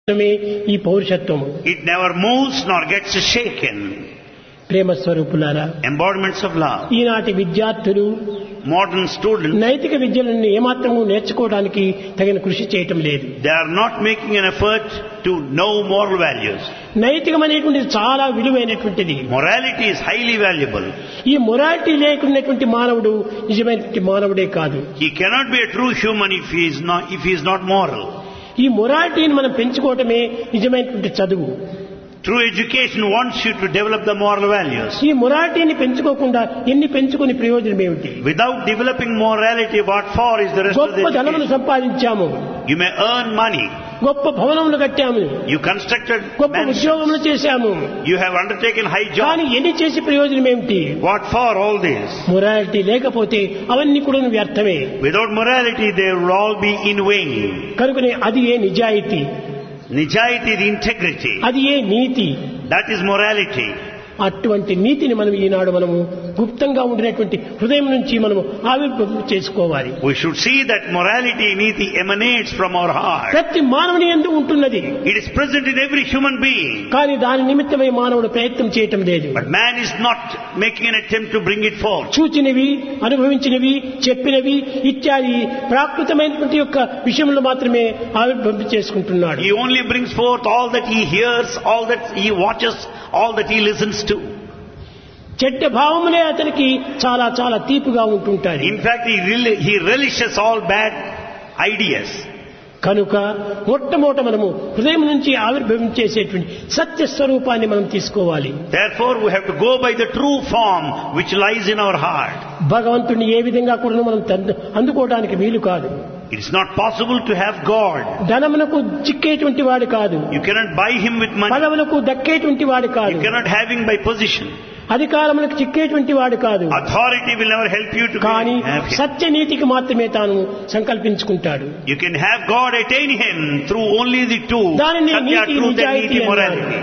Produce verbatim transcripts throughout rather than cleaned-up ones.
ఈ పౌరుషత్వము It never moves nor gets shaken. ప్రేమ స్వరూపులారా, Embodiments of love. ఈనాటి విద్యార్థులు Modern students, నైతిక విద్యలను ఏమాత్రము నేర్చుకోవడానికి తగిన కృషి చేయటం లేదు. they are not making an effort to know moral values. నైతికం అనేటువంటిది చాలా విలువైనటువంటిది. Morality is highly valuable. ఈ మొరాలిటీ లేకున్నటువంటి మానవుడు నిజమైనటువంటి మానవుడే కాదు. He cannot be a true human if he is not, if he is not moral. ఈ మొరాలిటీని మనం పెంచుకోవటమే నిజమైనటువంటి చదువు. True education wants you to develop the moral values. ఈ మొరాలిటీని పెంచుకోకుండా ఎన్ని పెంచుకుని ప్రయోజనం ఏమిటి? Without developing morality, what for is the rest of the గొప్ప ధనమును education? సంపాదించాము, You may earn money. గొప్ప భవనములు కట్టాము, You constructed గొప్ప mansions. ఉద్యోగములు చేశాము, You have undertaken high కానీ jobs. ఎన్ని చేసి ప్రయోజనం ఏమిటి? What for all this? Morality లేకపోతే అవన్నీ కూడా వ్యర్థమే. Without morality, they will all be in vain. కనుకనే అది ఏ నిజాయితీ, Nijayati is integrity. అది ఏ నీతి. That is morality. అటువంటి నీతిని మనం ఈనాడు మనము గుప్తంగా ఉండినటువంటి హృదయం నుంచి మనము ఆవిర్భావం చేసుకోవాలి. We should see that morality, niti, emanates from our heart. ప్రతి మానవుని యందు ఉంటున్నది, It is present in every human being. కానీ దాని నిమిత్తమై మానవుడు ప్రయత్నం చేయటం లేదు. But man is not making an attempt to bring it forth. చూచినవి, అనుభవించినవి, చెప్పినవి ఇత్యాది ప్రాకృతమైనటువంటి యొక్క విషయంలో మాత్రమే ఆవిర్భావం చేసుకుంటున్నాడు. He only brings forth all that he hears, all that he watches, all that he listens to. చెడ్డ భావములే అతనికి చాలా చాలా తీపిగా ఉంటుంటాయి. In fact, he, rel- he relishes all bad ideas. కనుక మొట్టమొదట మనము హృదయం నుంచి ఆవిర్భావం చేసేటువంటి సత్య స్వరూపాన్ని మనం తీసుకోవాలి. Therefore, we have to go by the true form which lies in our heart. భగవంతుని ఏ విధంగా కూడా మనం తంద- అందుకోవడానికి వీలు కాదు. It is not possible to have God. ధనమునకు చిక్కేటువంటి వాడు కాదు, You cannot buy him with money. పదవులకు దక్కేటువంటి వాడు కాదు, You cannot have him by position. అధికారములకు చిక్కేటువంటి వాడు కాదు. Authority will never help you to కానీ have him. సత్యనీతికి మాత్రమే తాను సంకల్పించుకుంటాడు. You can have God attain him through only the two. దానిని Satya, నీతి truth and నిజాయితీ niti, అన్నారు. morality.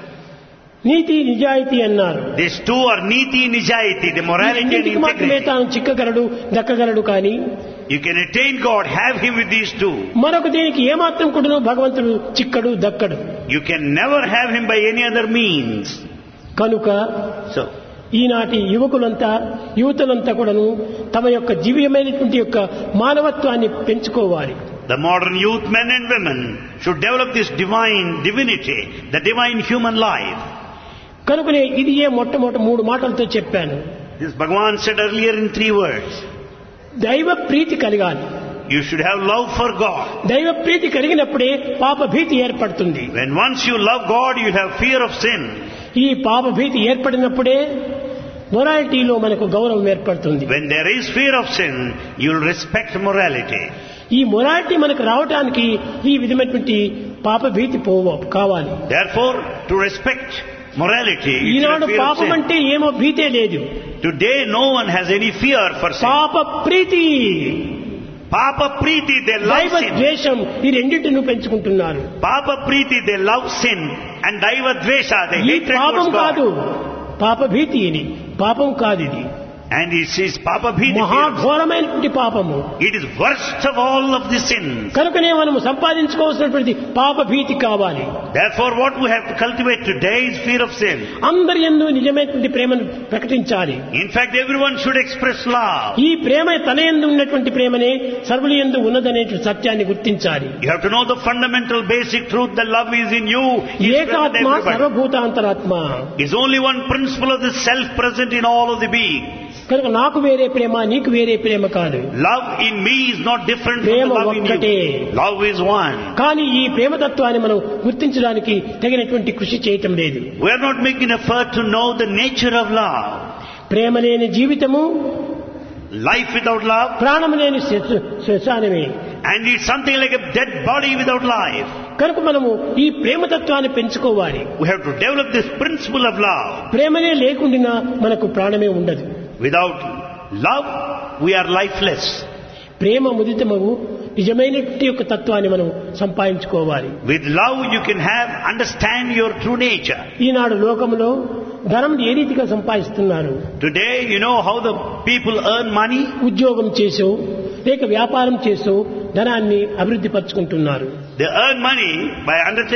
నీతి నిజాయితీ అన్నారు. These two are niti, nijayati, the ఈ morality and రెండింటికి మాత్రమే integrity. తాను చిక్కగలడు, దక్కగలడు. కానీ You can attain God, have him with these two. మరొక దీనికి ఏమాత్రం కూడా భగవంతుడు చిక్కడు, దక్కడు. You can never have him by any other means. కనుక So, ఈనాటి యువకులంతా యువతులంతా కూడాను తమ యొక్క జీవ్యమైనటువంటి యొక్క మానవత్వాన్ని పెంచుకోవాలి. the modern youth, men and women, should develop this divine divinity, the divine human life. కనుకనే ఇది ఏ మొట్టమొదటి మూడు మాటలతో చెప్పాను. This Bhagavan said earlier in three words. దైవ ప్రీతి కలగాలి. You should have love for God. దైవ ప్రీతి కలిగినప్పుడే పాప భీతి ఏర్పడుతుంది. When once you love God, you have fear of sin. ఈ పాప భీతి ఏర్పడినప్పుడే మొరాలిటీలో మనకు గౌరవం ఏర్పడుతుంది. When there is fear of sin, you will respect morality. ఈ మొరాలిటీ మనకు రావటానికి ఈ విధమైనటువంటి పాప భీతి పోవ కావాలి. Therefore, to respect morality, you should Eenadu have fear of పాపం sin. అంటే ఏమో భీతే లేదు. Today, no one has any fear for sin. పాప ప్రీతి, Papa Preeti, they love దైవ sin. ద్వేషం ఈ రెండింటిని పెంచుకుంటున్నారు. Papa Preeti, they love sin. And Daiva Dvesha, they ఈ hate పాపం towards కాదు, God. పాప భీతి ఇది పాపం కాదు. ఇది And it says Papa Bhiti. మహాఘోరమైనటువంటి పాపము. It is worst of all of the sins. కనుకనే మనము సంపాదించుకోవాల్సినటువంటి పాప భీతి కావాలి. Therefore, what we have to cultivate today is fear of sin. అందరి యందు నిజమైనటువంటి ప్రేమను ప్రకటించాలి. In fact, everyone should express love. ఈ ప్రేమ తన యందు ఉన్నటువంటి ప్రేమనే సర్వుల యందు ఉన్నదనే సత్యాన్ని గుర్తించాలి. You have to know the fundamental basic truth that love is in you. Is present in ఏకాత్మ everybody. సర్వభూతాంతరాత్మ. Is only one principle of the self present in all of the being. కనుక నాకు వేరే ప్రేమ, నీకు వేరే ప్రేమ కాదు. Love in me is not different from Prema the love in ఒక్కటే. you. Love is one. కానీ ఈ ప్రేమతత్వాన్ని మనం గుర్తించడానికి తగినటువంటి కృషి చేయటం లేదు. We are not making effort to know the nature of love. ప్రేమ లేని జీవితము Life without love, ప్రాణం లేని శ్మ- శ్మశానమే. and it's something like a dead body without life. కనుక మనము ఈ ప్రేమతత్వాన్ని పెంచుకోవాలి. We have to develop this principle of love. ప్రేమనే లేకుండా మనకు ప్రాణమే ఉండదు. Without love, we are lifeless. ప్రేమ ముదితమవు నిజమైనటువంటి యొక్క తత్వాన్ని మనం సంపాదించుకోవాలి. With love, you can have, understand your true nature. ఈనాడు లోకంలో ధనం ఏ రీతిగా సంపాదిస్తున్నారు? Today, you know how the people earn money? ఉద్యోగం చేసో లేక వ్యాపారం చేసో ధనాన్ని అభివృద్ధి పరుచుకుంటున్నారు. They earn money by undertaking